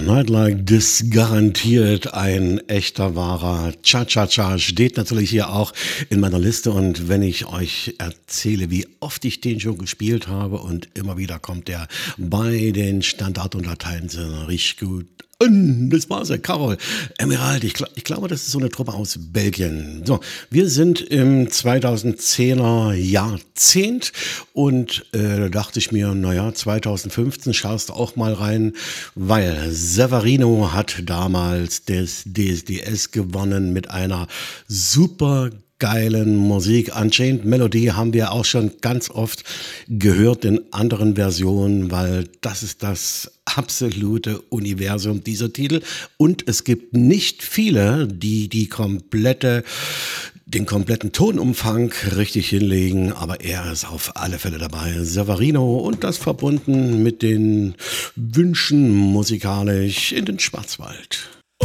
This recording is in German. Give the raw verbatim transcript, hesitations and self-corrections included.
Night Like This, garantiert ein echter, wahrer Cha-Cha-Cha, steht natürlich hier auch in meiner Liste. Und wenn ich euch erzähle, wie oft ich den schon gespielt habe und immer wieder kommt der bei den Standardunterteilen so richtig gut. Und das war's ja, Carol. Emerald, ich, gl- ich glaube, das ist so eine Truppe aus Belgien. So, wir sind im zweitausendzehner Jahrzehnt und äh, da dachte ich mir, naja, zweitausendfünfzehn schaust du auch mal rein, weil Severino hat damals das D S D S gewonnen mit einer super geilen Musik. Unchained Melody haben wir auch schon ganz oft gehört in anderen Versionen, weil das ist das absolute Universum dieser Titel. Und es gibt nicht viele, die die komplette, den kompletten Tonumfang richtig hinlegen, aber er ist auf alle Fälle dabei. Severino und das verbunden mit den Wünschen musikalisch in den Schwarzwald.